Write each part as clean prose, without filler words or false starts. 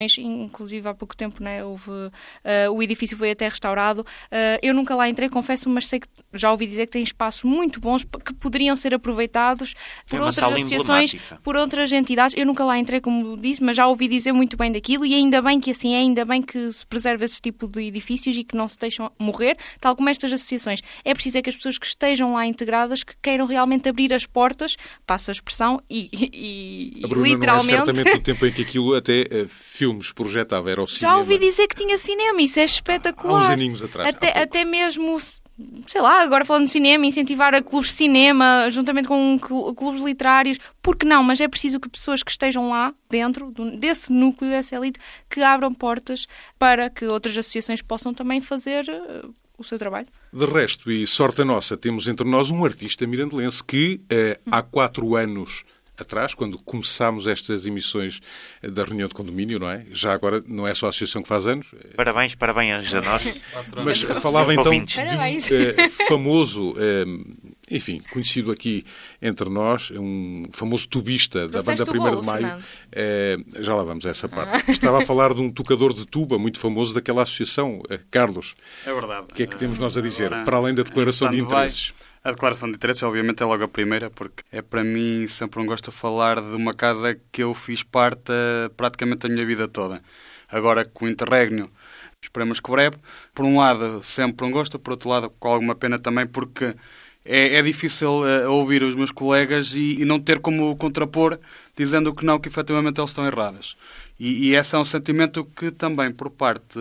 inclusive há pouco tempo, né, o edifício foi até restaurado. Eu nunca lá entrei, confesso, mas sei que já ouvi dizer que tem espaços muito bons que poderiam ser aproveitados por outras associações, por outras entidades. Eu nunca lá entrei, como disse, mas já ouvi dizer muito bem daquilo, e ainda bem que assim é, ainda bem que se preserva esse tipo de edifícios e que não se deixam morrer, tal como estas associações. É preciso que as pessoas que estejam lá integradas, que queiram realmente abrir as portas, passa a expressão, e literalmente... Não é certamente o tempo em que aquilo até filmes projetava, era o cinema. Já ouvi dizer que tinha cinema, isso é espetacular. Há uns aninhos atrás. Até mesmo, sei lá, agora falando de cinema, incentivar a clubes de cinema, juntamente com clubes literários, porque não? Mas é preciso que pessoas que estejam lá dentro desse núcleo, dessa elite, que abram portas para que outras associações possam também fazer o seu trabalho. De resto, e sorte a nossa, temos entre nós um artista mirandelense que há 4 anos atrás, quando começámos estas emissões da reunião de condomínio, não é? Já agora não é só a associação que faz anos. Parabéns a nós. Mas falava então de um famoso, enfim, conhecido aqui entre nós, um famoso tubista da banda 1º de Maio. Já lá vamos a essa parte. Estava a falar de um tocador de tuba muito famoso daquela associação. Carlos, é verdade. O que é que temos nós a dizer? Para além da declaração de interesses. A declaração de interesses, obviamente, é logo a primeira, porque é para mim sempre um gosto a falar de uma casa que eu fiz parte praticamente a minha vida toda. Agora, com o interregno, esperemos que breve. Por um lado, sempre um gosto, por outro lado, com alguma pena também, porque é difícil ouvir os meus colegas e não ter como contrapor, dizendo que não, que efetivamente eles estão errados. E esse é um sentimento que também, por parte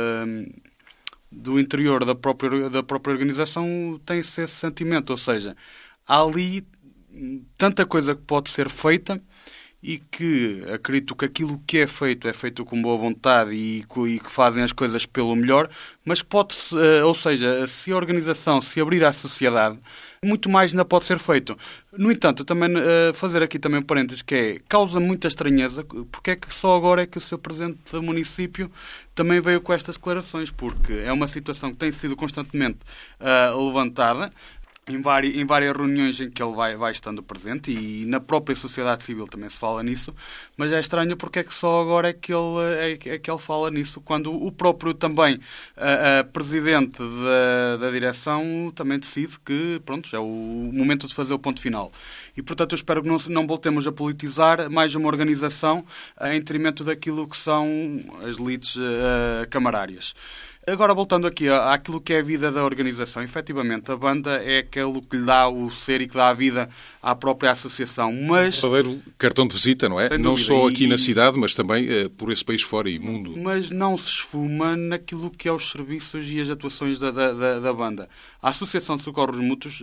do interior da própria organização, tem-se esse sentimento. Ou seja, há ali tanta coisa que pode ser feita e que acredito que aquilo que é feito com boa vontade e que fazem as coisas pelo melhor, mas pode-se, ou seja, se a organização se abrir à sociedade, muito mais ainda pode ser feito. No entanto, também fazer aqui também um parênteses, que causa muita estranheza, porque é que só agora é que o Sr. Presidente do município também veio com estas declarações, porque é uma situação que tem sido constantemente levantada, em várias reuniões em que ele vai estando presente, e na própria sociedade civil também se fala nisso, mas é estranho porque é que só agora é que ele fala nisso, quando o próprio também presidente da direção também decide que, pronto, é o momento de fazer o ponto final. E, portanto, eu espero que não voltemos a politizar mais uma organização em detrimento daquilo que são as elites camarárias. Agora, voltando aqui àquilo que é a vida da organização, efetivamente, a banda é aquilo que lhe dá o ser e que dá a vida à própria associação, mas... Um verdadeiro cartão de visita, não é? Não só aqui na cidade, mas também por esse país fora e mundo. Mas não se esfuma naquilo que é os serviços e as atuações da banda. A Associação de Socorros Mútuos,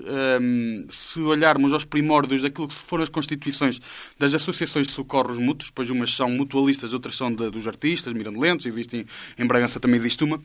se olharmos aos primórdios daquilo que foram as constituições das associações de socorros mútuos, pois umas são mutualistas, outras são dos artistas, mirandelenses, existem, em Bragança também existe uma,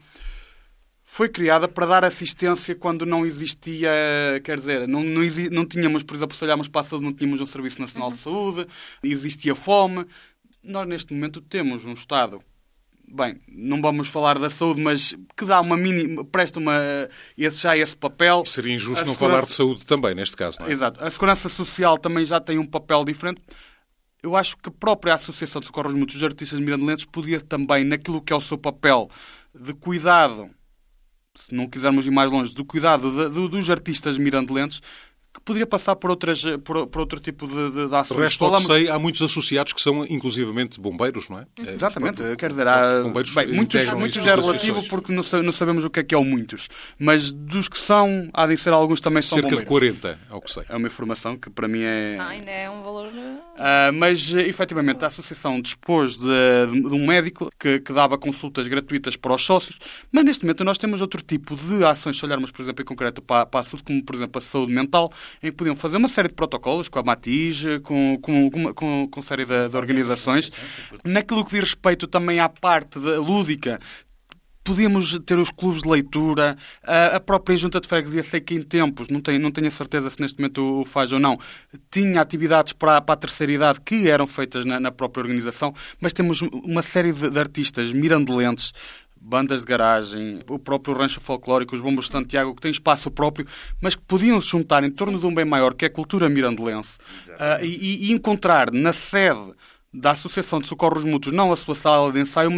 foi criada para dar assistência quando não existia, quer dizer, não tínhamos, por exemplo, se olharmos para a saúde, não tínhamos um Serviço Nacional de Saúde, existia fome. Nós, neste momento, temos um Estado, bem, não vamos falar da saúde, mas que dá presta esse papel. Seria injusto não falar de saúde também, neste caso, não é? Exato. A Segurança Social também já tem um papel diferente. Eu acho que a própria Associação de Socorros Mútuos dos Artistas Mirandelenses podia também, naquilo que é o seu papel de cuidado, se não quisermos ir mais longe, do cuidado dos artistas mirandelenses, que poderia passar por outro tipo de ações. De resto, ao que sei, há muitos associados que são inclusivamente bombeiros, não é? Exatamente. Quer dizer, há muitos é relativo porque não sabemos o que é o muitos. Mas dos que são, há de ser alguns também são bombeiros. Cerca de 40, ao que sei. É uma informação que para mim é... ainda é um valor... Mas, efetivamente, a Associação dispôs de um médico que dava consultas gratuitas para os sócios, mas neste momento nós temos outro tipo de ações, se olharmos, por exemplo, em concreto para a saúde, como, por exemplo, a saúde mental, em que podiam fazer uma série de protocolos com a Matiz, com série de organizações. Naquilo que diz respeito também à parte lúdica, podíamos ter os clubes de leitura, a própria Junta de Freguesia, sei que em tempos, não tenho a certeza se neste momento o faz ou não, tinha atividades para a terceira idade que eram feitas na própria organização, mas temos uma série de artistas mirandelenses, bandas de garagem, o próprio rancho folclórico, os bombos de Santiago, que têm espaço próprio, mas que podiam se juntar em torno de um bem maior, que é a cultura mirandelense, e encontrar na sede da Associação de Socorros Mútuos, não a sua sala de ensaio,